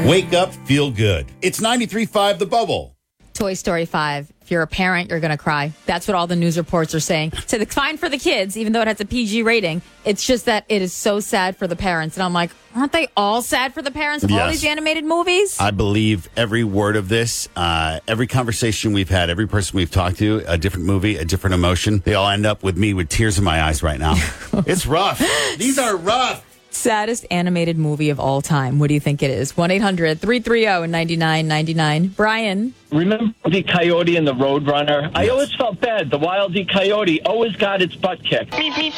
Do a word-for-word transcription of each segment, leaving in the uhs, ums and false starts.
Wake up, feel good. It's ninety-three point five The Bubble. Toy Story five. If you're a parent, you're going to cry. That's what all the news reports are saying. So it's fine for the kids, even though it has a P G rating. It's just that it is so sad for the parents. And I'm like, aren't they all sad for the parents of Yes. all these animated movies? I believe every word of this, uh, every conversation we've had, every person we've talked to, a different movie, a different emotion. They all end up with me with tears in my eyes right now. It's rough. These are rough. Saddest animated movie of all time. What do you think it is? one eight hundred three three zero nine nine nine nine. Brian? Remember the Coyote and the Roadrunner? Yes. I always felt bad. The Wile E. Coyote always got its butt kicked. Beep, beep.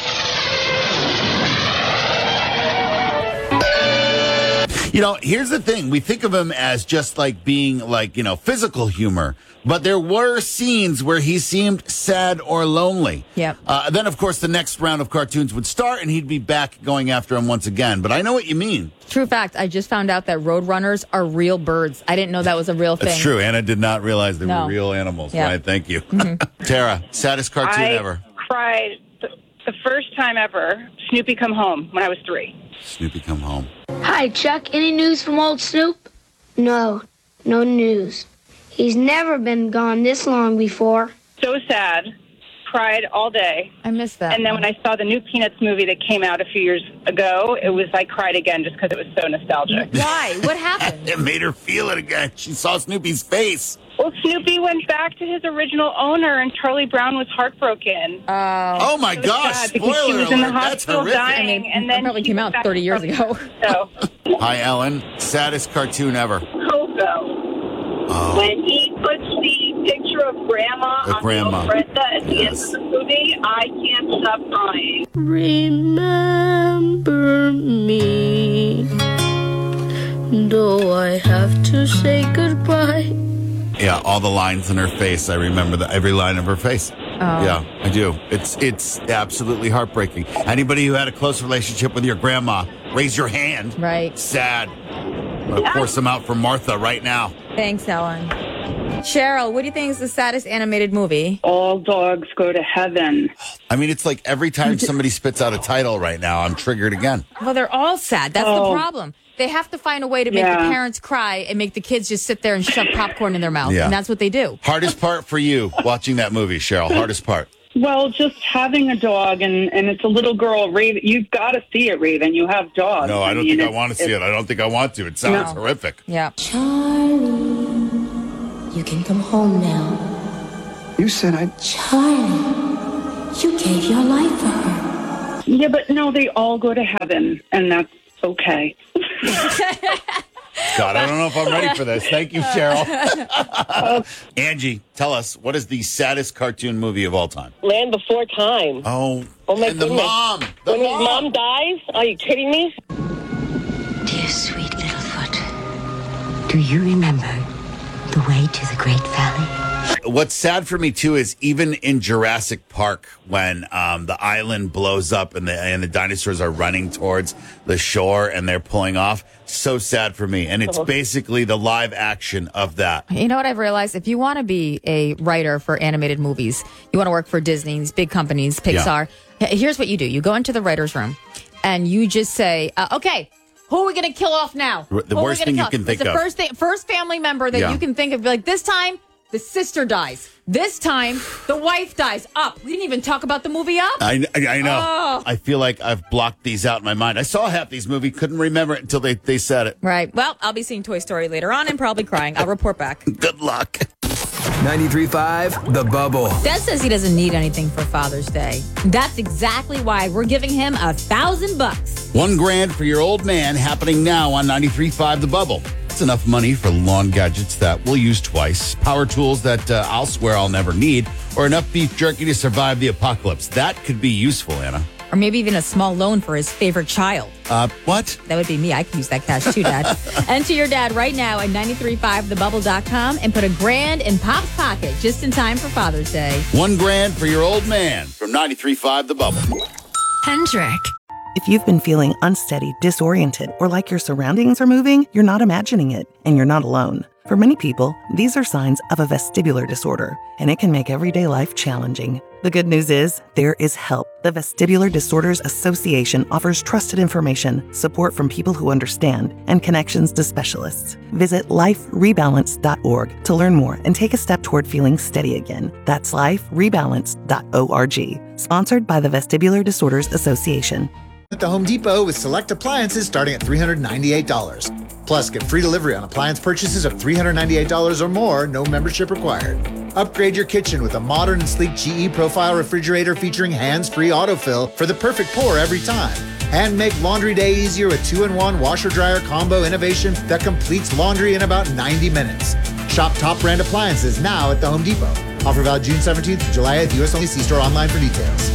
You know, here's the thing. We think of him as just like being like, you know, physical humor. But there were scenes where he seemed sad or lonely. Yep. Uh, then, of course, the next round of cartoons would start and he'd be back going after him once again. But I know what you mean. True fact, I just found out that roadrunners are real birds. I didn't know that was a real thing. That's true. Anna did not realize they No. were real animals. Yeah. Right? Thank you. Mm-hmm. Tara, saddest cartoon I ever. cried the, the first time ever, Snoopy Come Home, when I was three. Snoopy Come Home. Hi, Chuck. Any news from old Snoop? No, no news. He's never been gone this long before. So sad. Cried all day. I missed that. And then when I saw the new Peanuts movie that came out a few years ago, it was, I cried again just because it was so nostalgic. Why? What happened? It made her feel it again. She saw Snoopy's face. Well, Snoopy went back to his original owner, and Charlie Brown was heartbroken. Uh, Oh, my It was gosh. sad because she Spoiler was in the alert. That's hospital horrific. dying, I mean, and then it probably she came went out back thirty years to- ago. So, Hi, Ellen. Saddest cartoon ever. Coco. Oh. When he puts the picture of Grandma The on grandma. the Brenda at the Yes. end of the movie, I can't stop crying. Remember me, though I have to say goodbye. Yeah, all the lines in her face. I remember the, every line of her face. Yeah, I do. It's it's absolutely heartbreaking. Anybody who had a close relationship with your grandma, raise your hand. Right. Sad. I'm going to pour some out for Martha right now. Thanks, Ellen. Cheryl, what do you think is the saddest animated movie? All dogs go to heaven. I mean, it's like every time somebody spits out a title right now, I'm triggered again. Well, they're all sad. That's the Oh. problem. They have to find a way to make the Yeah. parents cry and make the kids just sit there and shove popcorn in their mouth. Yeah. And that's what they do. Hardest part for you watching that movie, Cheryl? Hardest part? Well, just having a dog, and, and it's a little girl, Raven. You've got to see it, Raven. You have dogs. No, I don't mean, think I it's- want to see it. I don't think I want to. It sounds No. horrific. Yeah. Charlie, you can come home now. You said I... Charlie, you gave your life for her. Yeah, but no, they all go to heaven, and that's okay. God, I don't know if I'm ready for this. Thank you, Cheryl. Angie, tell us, what is the saddest cartoon movie of all time? Land Before Time. Oh, Oh, my and the goodness. mom. The When mom. his mom dies? Are you kidding me? Dear sweet Littlefoot, do you remember the way to the Great Valley? What's sad for me too is even in Jurassic Park when um, the island blows up and the and the dinosaurs are running towards the shore and they're pulling off. So sad for me, and it's basically the live action of that. You know what I've realized? If you want to be a writer for animated movies, you want to work for Disney, these big companies, Pixar, h- here's what you do. You go into the writer's room and you just say, uh, okay, who are we going to kill off now? The Who are we worst gonna thing you kill? can think it's the of. First, thing, first family member that Yeah. you can think of. Like, this time, the sister dies. This time, the wife dies. Up. We didn't even talk about the movie Up. I, I, I know. Oh. I feel like I've blocked these out in my mind. I saw half these movies, couldn't remember it until they, they said it. Right. Well, I'll be seeing Toy Story later on and probably crying. I'll report back. Good luck. ninety-three point five The Bubble. Dad says he doesn't need anything for Father's Day. That's exactly why we're giving him a thousand bucks. One grand for your old man happening now on ninety-three point five The Bubble. It's enough money for lawn gadgets that we'll use twice, power tools that uh, I'll swear I'll never need, or enough beef jerky to survive the apocalypse. That could be useful, Anna. Or maybe even a small loan for his favorite child. Uh, what? That would be me. I could use that cash too, Dad. Enter your dad right now at nine three five the bubble dot com and put a grand in Pop's pocket just in time for Father's Day. One grand for your old man from ninety-three point five The Bubble. Hendrick. If you've been feeling unsteady, disoriented, or like your surroundings are moving, you're not imagining it, and you're not alone. For many people, these are signs of a vestibular disorder, and it can make everyday life challenging. The good news is there is help. The Vestibular Disorders Association offers trusted information, support from people who understand, and connections to specialists. Visit life rebalance dot org to learn more and take a step toward feeling steady again. That's life rebalance dot org. Sponsored by the Vestibular Disorders Association. At the Home Depot with select appliances starting at three hundred ninety-eight dollars. Plus, get free delivery on appliance purchases of three hundred ninety-eight dollars or more, no membership required. Upgrade your kitchen with a modern and sleek G E Profile refrigerator featuring hands-free autofill for the perfect pour every time. And make laundry day easier with two in one washer-dryer combo innovation that completes laundry in about ninety minutes. Shop top brand appliances now at the Home Depot. Offer valid June seventeenth to July eighth, U S only. See store online for details.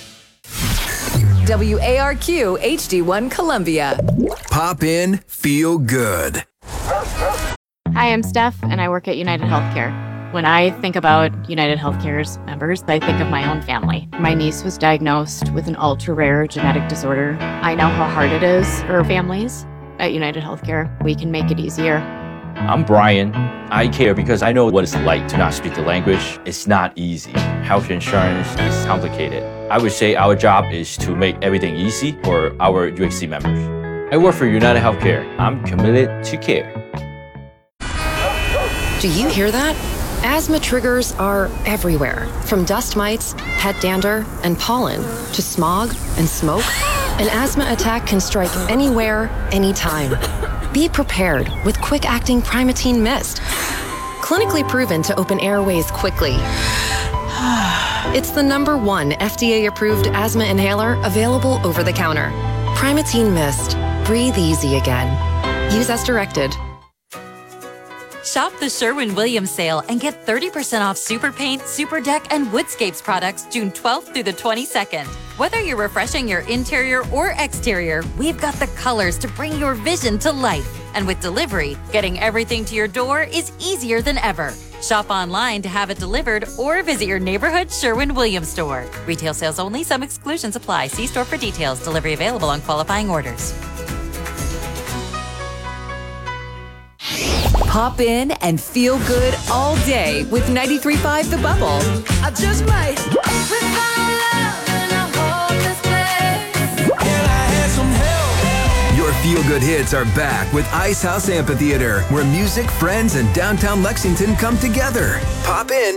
W A R Q H D one Columbia. Pop in, feel good. Hi, I'm Steph, and I work at United Healthcare. When I think about United Healthcare's members, I think of my own family. My niece was diagnosed with an ultra-rare genetic disorder. I know how hard it is for families. At United Healthcare, we can make it easier. I'm Brian. I care because I know what it's like to not speak the language. It's not easy. Health insurance is complicated. I would say our job is to make everything easy for our U H C members. I work for United Healthcare. I'm committed to care. Do you hear that? Asthma triggers are everywhere, from dust mites, pet dander, and pollen, to smog and smoke. An asthma attack can strike anywhere, anytime. Be prepared with quick-acting Primatene Mist. Clinically proven to open airways quickly. It's the number one F D A-approved asthma inhaler available over the counter. Primatene Mist. Breathe easy again. Use as directed. Shop the Sherwin-Williams sale and get thirty percent off Super Paint, Super Deck, and Woodscapes products June twelfth through the twenty-second. Whether you're refreshing your interior or exterior, we've got the colors to bring your vision to life. And with delivery, getting everything to your door is easier than ever. Shop online to have it delivered or visit your neighborhood Sherwin-Williams store. Retail sales only. Some exclusions apply. See store for details. Delivery available on qualifying orders. Pop in and feel good all day with ninety-three point five The Bubble. I just might. Your feel-good hits are back with Ice House Amphitheater, where music, friends, and downtown Lexington come together. Pop in